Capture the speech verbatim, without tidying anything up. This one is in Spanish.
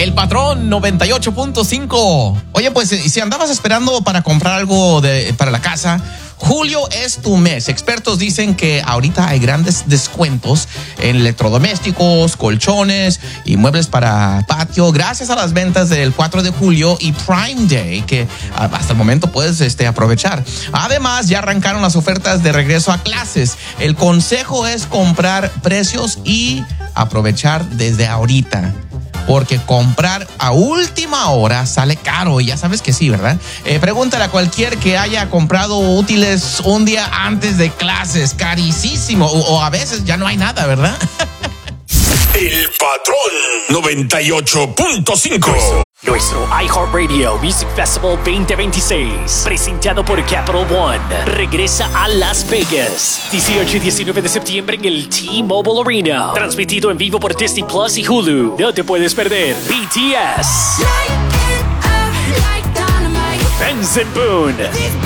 El Patrón noventa y ocho punto cinco. Oye, pues si andabas esperando para comprar algo de, para la casa, julio es tu mes. Expertos dicen que ahorita hay grandes descuentos en electrodomésticos, colchones y muebles para patio gracias a las ventas del cuatro de julio y Prime Day, que hasta el momento puedes este, aprovechar. Además, ya arrancaron las ofertas de regreso a clases. El consejo es comprar precios y aprovechar desde ahorita, porque comprar a última hora sale caro y ya sabes que sí, ¿verdad? Eh, pregúntale a cualquier que haya comprado útiles un día antes de clases, carísimo, o, o a veces ya no hay nada, ¿verdad? El Patrón noventa y ocho punto cinco. Nuestro iHeartRadio Music Festival veinte veintiséis, presentado por Capital One, regresa a Las Vegas. dieciocho y diecinueve de septiembre en el T-Mobile Arena. Transmitido en vivo por Disney Plus y Hulu. No te puedes perder B T S, Benson Boone,